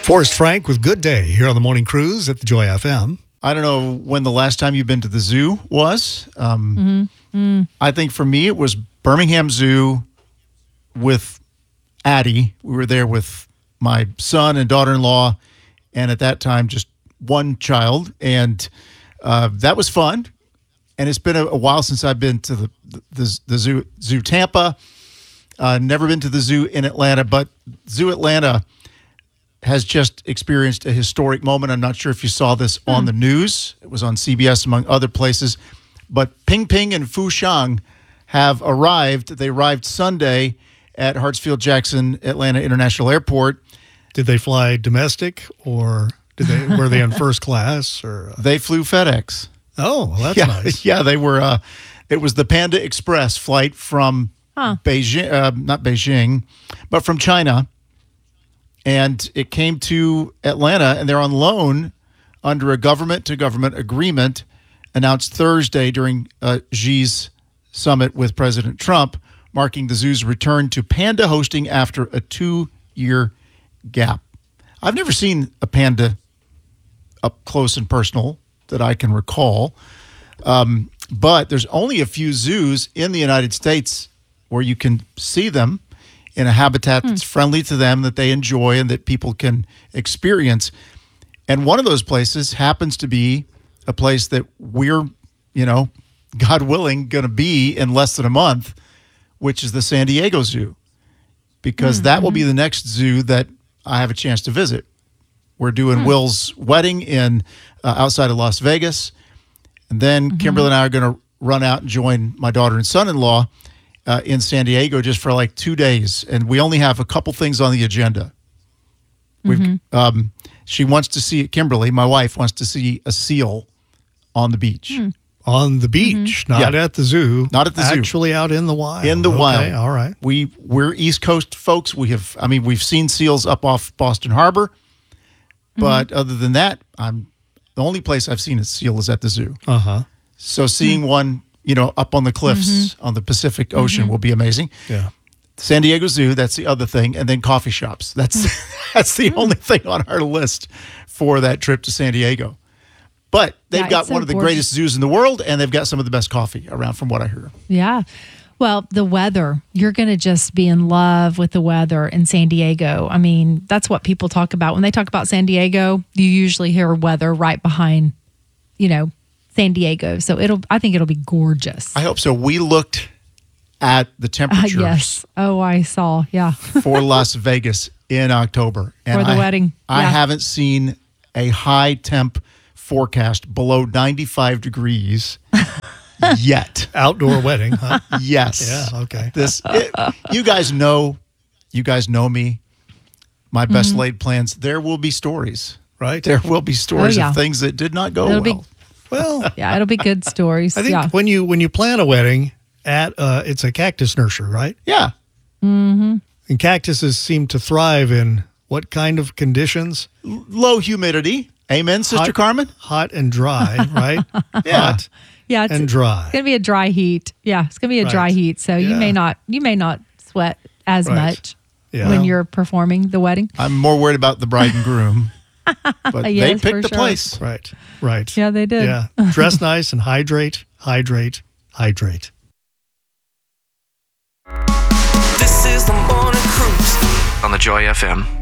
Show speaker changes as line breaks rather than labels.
Forrest Frank with Good Day here on the Morning Cruise at the Joy FM.
I don't know when the last time you've been to the zoo was. I think for me it was Birmingham Zoo with Addie. We were there with my son and daughter-in-law, and at that time just one child, and that was fun. And it's been a while since I've been to the zoo Tampa. Never been to the zoo in Atlanta, but Zoo Atlanta has just experienced a historic moment. I'm not sure if you saw this on the news. It was on CBS, among other places. But Ping Ping and Fooshang have arrived. They arrived Sunday at Hartsfield-Jackson Atlanta International Airport.
Did they fly domestic, or were they in first class? Or
They flew FedEx.
Oh, well, that's nice.
Yeah, they were. It was the Panda Express flight from Beijing, not Beijing, but from China. And it came to Atlanta, and they're on loan under a government-to-government agreement announced Thursday during Xi's summit with President Trump, marking the zoo's return to panda hosting after a 2-year gap. I've never seen a panda up close and personal that I can recall, but there's only a few zoos in the United States where you can see them in a habitat that's friendly to them, that they enjoy, and that people can experience. And one of those places happens to be a place that we're, God willing, going to be in less than a month, which is the San Diego Zoo, because that will be the next zoo that I have a chance to visit. We're doing Will's wedding in outside of Las Vegas, and then Kimberly and I are going to run out and join my daughter and son-in-law in San Diego just for like 2 days, and we only have a couple things on the agenda. She wants to see, Kimberly, my wife, wants to see a seal on the beach.
On the beach, not at the zoo.
Not at the zoo.
Actually out in the wild.
In the wild.
All right.
We're East Coast folks. We've seen seals up off Boston Harbor, but other than that, the only place I've seen a seal is at the zoo. So seeing one, up on the cliffs on the Pacific Ocean will be amazing.
Yeah.
San Diego Zoo, that's the other thing, and then coffee shops. That's the only thing on our list for that trip to San Diego. But they've got one of the greatest zoos in the world, and they've got some of the best coffee around, from what I hear.
Yeah. Well, the weather, you're going to just be in love with the weather in San Diego. I mean, that's what people talk about. When they talk about San Diego, you usually hear weather right behind, San Diego. So I think it'll be gorgeous.
I hope so. We looked at the temperatures.
Yes. Oh, I saw. Yeah.
For Las Vegas in October. And
for the wedding.
I haven't seen a high temp forecast below 95 degrees yet.
Outdoor wedding, huh?
Yes.
Yeah, okay.
You guys know me, my best laid plans. There will be stories.
Right.
There will be stories of things that did not go well.
Well,
yeah, it'll be good stories.
I think when you plan a wedding at it's a cactus nursery, right?
Yeah.
And cactuses seem to thrive in what kind of conditions?
Low humidity. Amen, Sister Carmen?
Hot and dry, right?
Yeah.
It's
dry.
It's going to be a dry heat. Yeah, it's going to be a dry heat. So you may not sweat as much when you're performing the wedding.
I'm more worried about the bride and groom. But they picked the place.
Right.
Yeah, they did.
Yeah. Dress nice and hydrate.
This is the Morning Cruise on the Joy FM.